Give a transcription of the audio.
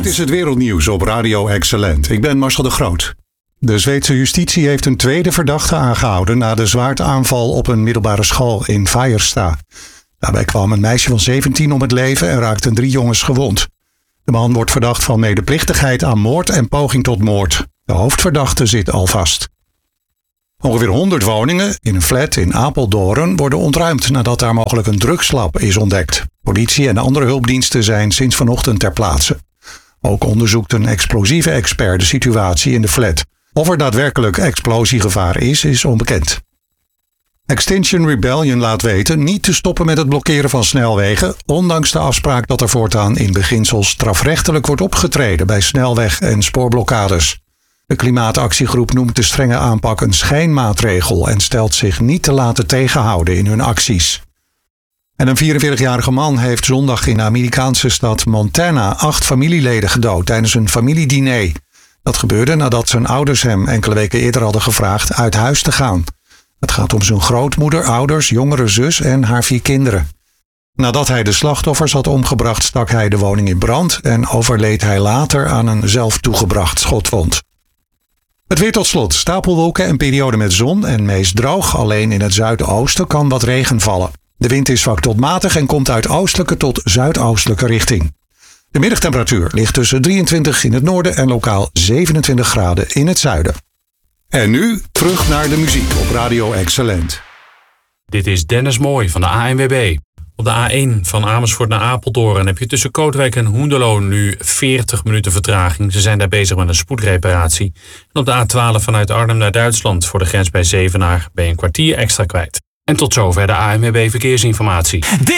Dit is het wereldnieuws op Radio Excellent. Ik ben Marcel de Groot. De Zweedse justitie heeft een tweede verdachte aangehouden na de zwaardaanval op een middelbare school in Färjestad. Daarbij kwam een meisje van 17 om het leven en raakten 3 jongens gewond. De man wordt verdacht van medeplichtigheid aan moord en poging tot moord. De hoofdverdachte zit al vast. Ongeveer 100 woningen in een flat in Apeldoorn worden ontruimd nadat daar mogelijk een drugslab is ontdekt. Politie en andere hulpdiensten zijn sinds vanochtend ter plaatse. Ook onderzoekt een explosieve expert de situatie in de flat. Of er daadwerkelijk explosiegevaar is onbekend. Extinction Rebellion laat weten niet te stoppen met het blokkeren van snelwegen, ondanks de afspraak dat er voortaan in beginsel strafrechtelijk wordt opgetreden bij snelweg- en spoorblokkades. De klimaatactiegroep noemt de strenge aanpak een schijnmaatregel en stelt zich niet te laten tegenhouden in hun acties. En een 44-jarige man heeft zondag in de Amerikaanse stad Montana 8 familieleden gedood tijdens een familiediner. Dat gebeurde nadat zijn ouders hem enkele weken eerder hadden gevraagd uit huis te gaan. Het gaat om zijn grootmoeder, ouders, jongere zus en haar 4 kinderen. Nadat hij de slachtoffers had omgebracht, stak hij de woning in brand en overleed hij later aan een zelf toegebracht schotwond. Het weer tot slot. Stapelwolken en periode met zon en meest droog. Alleen in het zuidoosten kan wat regen vallen. De wind is zwak tot matig en komt uit oostelijke tot zuidoostelijke richting. De middagtemperatuur ligt tussen 23 in het noorden en lokaal 27 graden in het zuiden. En nu terug naar de muziek op Radio Excellent. Dit is Dennis Mooij van de ANWB. Op de A1 van Amersfoort naar Apeldoorn heb je tussen Kootwijk en Hoenderloo nu 40 minuten vertraging. Ze zijn daar bezig met een spoedreparatie. En op de A12 vanuit Arnhem naar Duitsland voor de grens bij Zevenaar ben je een kwartier extra kwijt. En tot zover de ANWB Verkeersinformatie.